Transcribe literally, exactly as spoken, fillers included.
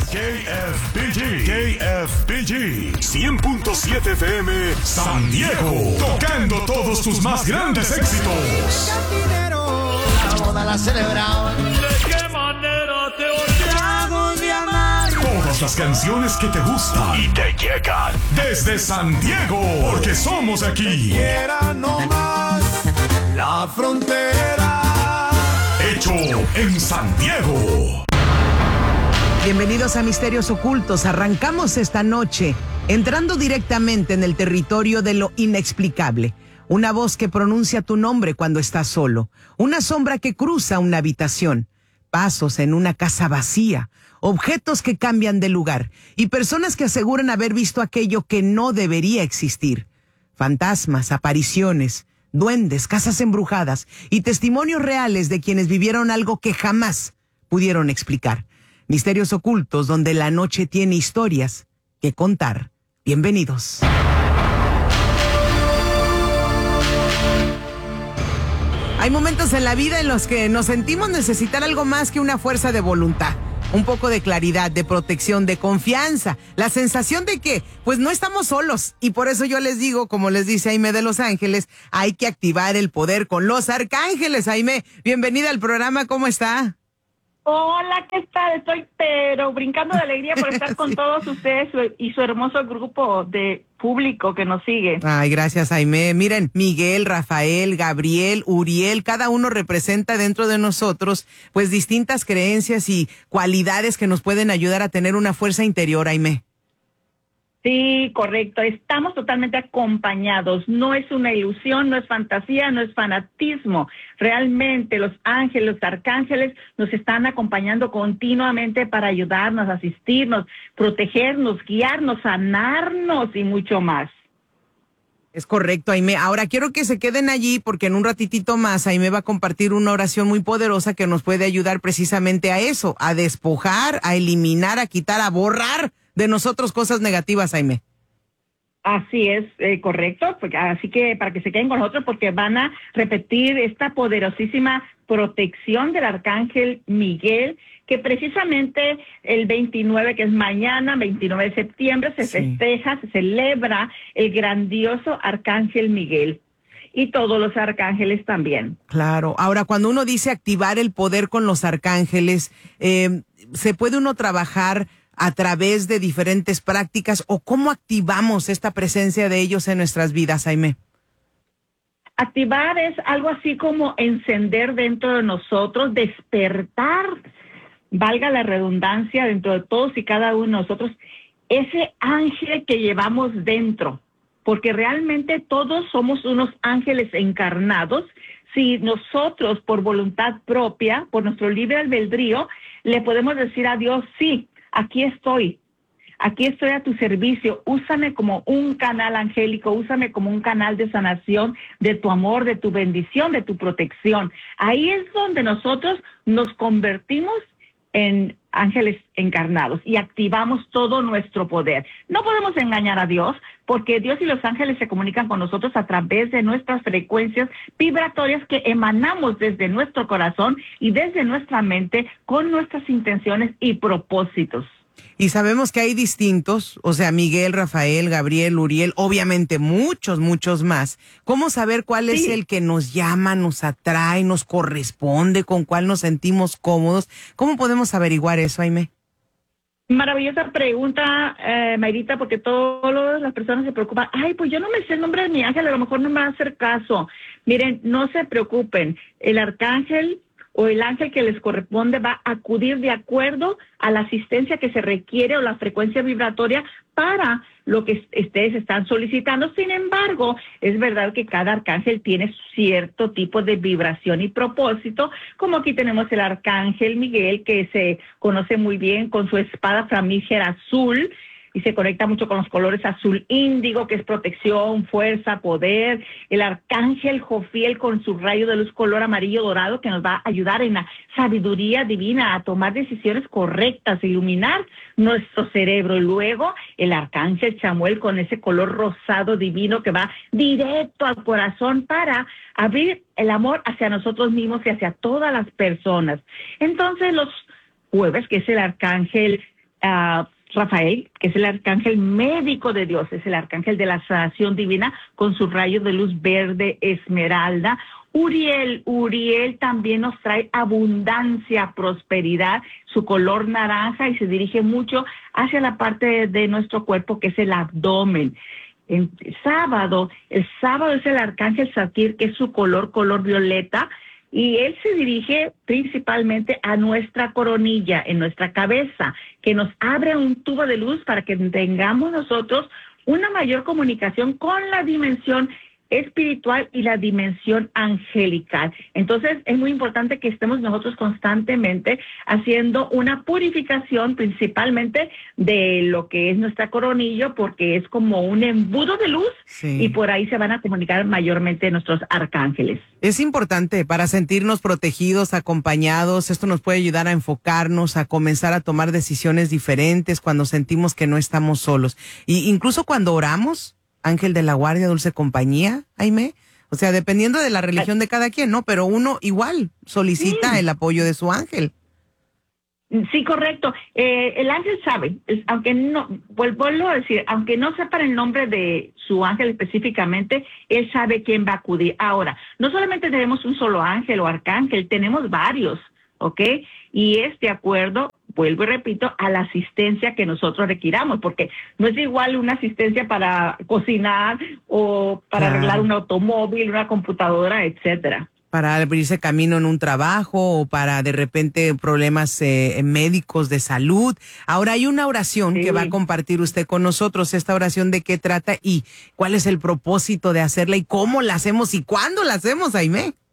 K F B G. K F B G. cien punto siete F M San Diego. Tocando todos tus más grandes éxitos. La boda la celebraban. ¿De qué manera te olvidamos de amar? Todas las canciones que te gustan y te llegan desde San Diego. Porque somos aquí. Quiera no más la frontera. Hecho en San Diego. Bienvenidos a Misterios Ocultos. Arrancamos esta noche entrando directamente en el territorio de lo inexplicable. Una voz que pronuncia tu nombre cuando estás solo. Una sombra que cruza una habitación. Pasos en una casa vacía. Objetos que cambian de lugar. Y personas que aseguran haber visto aquello que no debería existir. Fantasmas, apariciones, duendes, casas embrujadas y testimonios reales de quienes vivieron algo que jamás pudieron explicar. Misterios Ocultos, donde la noche tiene historias que contar. Bienvenidos. Hay momentos en la vida en los que nos sentimos necesitar algo más que una fuerza de voluntad. Un poco de claridad, de protección, de confianza. La sensación de que, pues no estamos solos. Y por eso yo les digo, como les dice Aimee de Los Ángeles, hay que activar el poder con los arcángeles. Aimee, bienvenida al programa, ¿cómo está? Hola, ¿qué tal? Estoy pero brincando de alegría por estar con sí. todos ustedes y su hermoso grupo de público que nos sigue. Ay, gracias, Aimee. Miren, Miguel, Rafael, Gabriel, Uriel, cada uno representa dentro de nosotros pues distintas creencias y cualidades que nos pueden ayudar a tener una fuerza interior, Aimee. Sí, correcto. Estamos totalmente acompañados. No es una ilusión, no es fantasía, no es fanatismo. Realmente los ángeles, los arcángeles nos están acompañando continuamente para ayudarnos, asistirnos, protegernos, guiarnos, sanarnos y mucho más. Es correcto, Aimee. Ahora quiero que se queden allí porque en un ratitito más Aimee va a compartir una oración muy poderosa que nos puede ayudar precisamente a eso, a despojar, a eliminar, a quitar, a borrar de nosotros cosas negativas, Aimee. Así es, eh, correcto. Pues, así que para que se queden con nosotros porque van a repetir esta poderosísima protección del arcángel Miguel, que precisamente el veintinueve, que es mañana, veintinueve de septiembre, se sí. festeja, se celebra el grandioso arcángel Miguel. Y todos los arcángeles también. Claro. Ahora, cuando uno dice activar el poder con los arcángeles, eh, ¿se puede uno trabajar a través de diferentes prácticas o cómo activamos esta presencia de ellos en nuestras vidas, Aimee? Activar es algo así como encender dentro de nosotros, despertar, valga la redundancia, dentro de todos y cada uno de nosotros, ese ángel que llevamos dentro, porque realmente todos somos unos ángeles encarnados. Si nosotros, por voluntad propia, por nuestro libre albedrío, le podemos decir a Dios, sí, aquí estoy, aquí estoy a tu servicio, úsame como un canal angélico, úsame como un canal de sanación, de tu amor, de tu bendición, de tu protección. Ahí es donde nosotros nos convertimos en ángeles encarnados y activamos todo nuestro poder. No podemos engañar a Dios porque Dios y los ángeles se comunican con nosotros a través de nuestras frecuencias vibratorias que emanamos desde nuestro corazón y desde nuestra mente con nuestras intenciones y propósitos. Y sabemos que hay distintos, o sea, Miguel, Rafael, Gabriel, Uriel, obviamente muchos, muchos más. ¿Cómo saber cuál sí. es el que nos llama, nos atrae, nos corresponde, con cuál nos sentimos cómodos? ¿Cómo podemos averiguar eso, Aimee? Maravillosa pregunta, eh, Mayrita, porque todas las personas se preocupan. Ay, pues yo no me sé el nombre de mi ángel, a lo mejor no me va a hacer caso. Miren, no se preocupen, el arcángel o el ángel que les corresponde va a acudir de acuerdo a la asistencia que se requiere o la frecuencia vibratoria para lo que ustedes están solicitando. Sin embargo, es verdad que cada arcángel tiene cierto tipo de vibración y propósito, como aquí tenemos el arcángel Miguel, que se conoce muy bien con su espada flamígera azul, y se conecta mucho con los colores azul índigo, que es protección, fuerza, poder. El arcángel Jofiel con su rayo de luz color amarillo dorado, que nos va a ayudar en la sabiduría divina a tomar decisiones correctas, a iluminar nuestro cerebro. Y luego el arcángel Chamuel con ese color rosado divino que va directo al corazón para abrir el amor hacia nosotros mismos y hacia todas las personas. Entonces los jueves, que es el arcángel uh, Rafael, que es el arcángel médico de Dios, es el arcángel de la sanación divina con su rayo de luz verde esmeralda. Uriel, Uriel también nos trae abundancia, prosperidad, su color naranja y se dirige mucho hacia la parte de, de nuestro cuerpo que es el abdomen. En sábado, el sábado es el arcángel Satir, que es su color, color violeta, y él se dirige principalmente a nuestra coronilla, en nuestra cabeza, que nos abre un tubo de luz para que tengamos nosotros una mayor comunicación con la dimensión espiritual y la dimensión angelical. Entonces es muy importante que estemos nosotros constantemente haciendo una purificación principalmente de lo que es nuestra coronilla, porque es como un embudo de luz, sí, y por ahí se van a comunicar mayormente nuestros arcángeles. Es importante para sentirnos protegidos, acompañados. Esto nos puede ayudar a enfocarnos, a comenzar a tomar decisiones diferentes cuando sentimos que no estamos solos. Y incluso cuando oramos, ángel de la guardia, dulce compañía, Aimee. O sea, dependiendo de la religión de cada quien, ¿no? Pero uno igual solicita sí. el apoyo de su ángel. Sí, correcto. Eh, el ángel sabe, es, aunque no, vuelvo a decir, aunque no sepa el nombre de su ángel específicamente, él sabe quién va a acudir. Ahora, no solamente tenemos un solo ángel o arcángel, tenemos varios, ¿ok? Y es de acuerdo, vuelvo y repito, a la asistencia que nosotros requiramos, porque no es igual una asistencia para cocinar o para claro. arreglar un automóvil, una computadora, etcétera. Para abrirse camino en un trabajo o para de repente problemas eh, médicos de salud. Ahora hay una oración sí. que va a compartir usted con nosotros. ¿Esta oración de qué trata y cuál es el propósito de hacerla y cómo la hacemos y cuándo la hacemos, Aimee?